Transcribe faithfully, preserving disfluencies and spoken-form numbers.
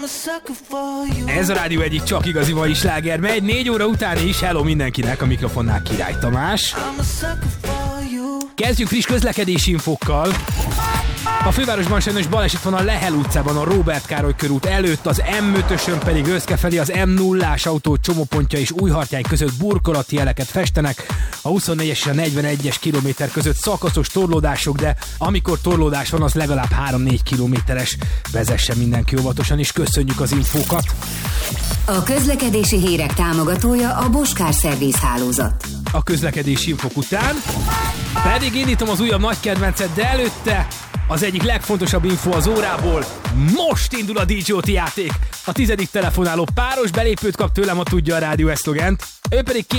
Ez a rádió egyik csak igazi mai sláger, megy négy óra után is. Hello mindenkinek, a mikrofonnál Király Tamás. Kezdjük friss közlekedési infokkal. A fővárosban sajnos baleset van a Lehel utcában, a Róbert Károly körút előtt, az em ötösön pedig Őszke felé az em nullás autó csomópontja és Újhartyány között burkolati jeleket festenek. A huszonnégyes és a negyvenegyes kilométer között szakaszos torlódások, de amikor torlódás van, az legalább három-négy kilométeres. Vezesse mindenki óvatosan, és köszönjük az infókat. A közlekedési hírek támogatója a Bosch Car Service hálózat. A közlekedési infok után pedig indítom az újabb nagy kedvencet, de előtte az egyik legfontosabb info az órából. Most indul a dé jé o té játék. A tizedik telefonáló páros belépőt kap tőlem, ha tudja a rádió eszlogent. Ő pedig